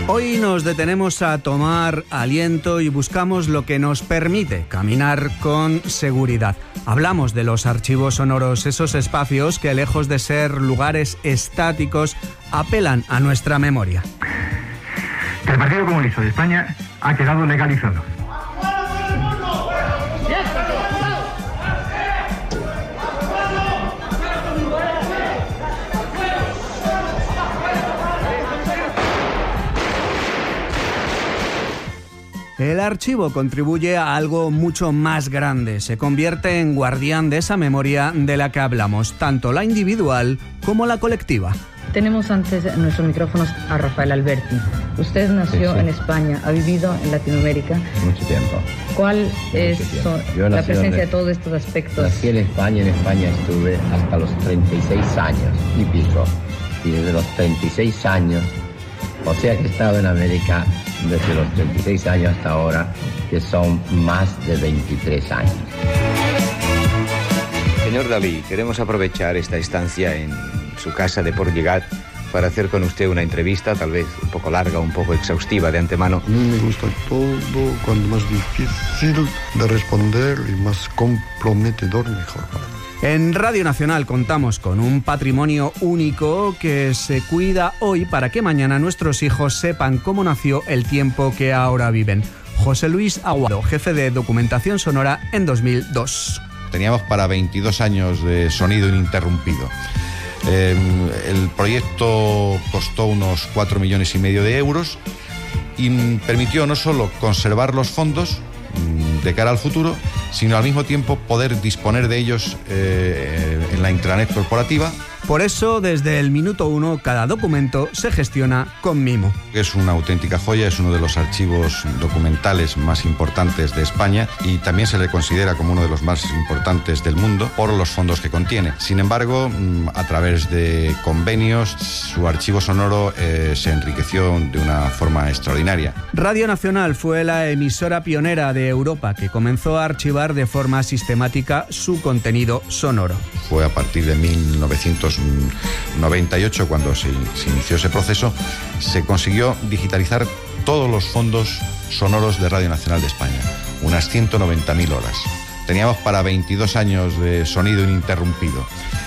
Hoy nos detenemos a tomar aliento y buscamos lo que nos permite caminar con seguridad. Hablamos de los archivos sonoros, esos espacios que, lejos de ser lugares estáticos, apelan a nuestra memoria. El Partido Comunista de España ha quedado legalizado. El archivo contribuye a algo mucho más grande. Se convierte en guardián de esa memoria de la que hablamos, tanto la individual como la colectiva. Tenemos antes en nuestros micrófonos a Rafael Alberti. Usted nació en España, ha vivido en Latinoamérica. Mucho tiempo. ¿Cuál es la presencia de todos estos aspectos? Nací en España estuve hasta los 36 años y pico. Y desde los 36 años, o sea que he estado en América desde los 36 años hasta ahora, que son más de 23 años. Señor Dalí, queremos aprovechar esta estancia en su casa de Port Lligat para hacer con usted una entrevista, tal vez un poco larga, un poco exhaustiva de antemano. A mí me gusta todo, cuanto más difícil de responder y más comprometedor, mejor para mí. En Radio Nacional contamos con un patrimonio único que se cuida hoy para que mañana nuestros hijos sepan cómo nació el tiempo que ahora viven. José Luis Aguado, jefe de documentación sonora en 2002. Teníamos para 22 años de sonido ininterrumpido. El proyecto costó unos 4,5 millones de euros y permitió no solo conservar los fondos de cara al futuro, sino al mismo tiempo poder disponer de ellos en la intranet corporativa. Por eso, desde el minuto 1, cada documento se gestiona con mimo. Es una auténtica joya, es uno de los archivos documentales más importantes de España y también se le considera como uno de los más importantes del mundo por los fondos que contiene. Sin embargo, a través de convenios, su archivo sonoro se enriqueció de una forma extraordinaria. Radio Nacional fue la emisora pionera de Europa que comenzó a archivar de forma sistemática su contenido sonoro. Fue a partir de 1998, cuando se inició ese proceso, se consiguió digitalizar todos los fondos sonoros de Radio Nacional de España, unas 190.000 horas. Teníamos para 22 años de sonido ininterrumpido.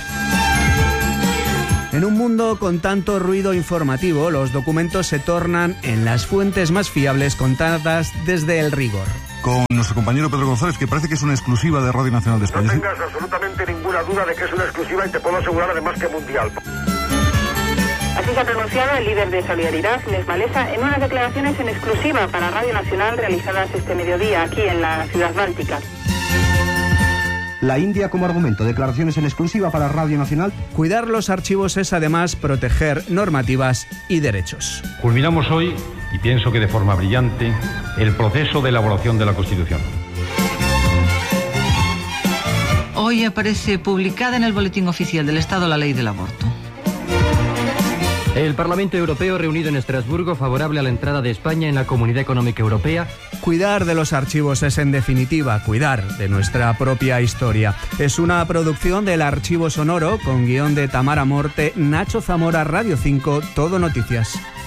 En un mundo con tanto ruido informativo, los documentos se tornan en las fuentes más fiables contadas desde el rigor. Con nuestro compañero Pedro González, que parece que es una exclusiva de Radio Nacional de España. No tengas absolutamente ninguna duda de que es una exclusiva y te puedo asegurar además que mundial. Así se ha pronunciado el líder de Solidaridad, Inés Malesa, en unas declaraciones en exclusiva para Radio Nacional realizadas este mediodía aquí en la ciudad báltica. La India como argumento, declaraciones en exclusiva para Radio Nacional. Cuidar los archivos es además proteger normativas y derechos. Culminamos hoy, y pienso que de forma brillante, el proceso de elaboración de la Constitución. Hoy aparece publicada en el Boletín Oficial del Estado la Ley del Aborto. El Parlamento Europeo reunido en Estrasburgo favorable a la entrada de España en la Comunidad Económica Europea. Cuidar de los archivos es, en definitiva, cuidar de nuestra propia historia. Es una producción del Archivo Sonoro con guión de Tamara Morte, Nacho Zamora, Radio 5, Todo Noticias.